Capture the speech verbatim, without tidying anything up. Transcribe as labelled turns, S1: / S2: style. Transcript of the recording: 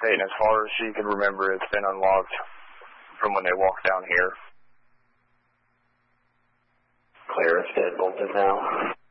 S1: state, and as far as she can remember, it's been unlocked from when they walked down here.
S2: Clear, it's dead bolted now.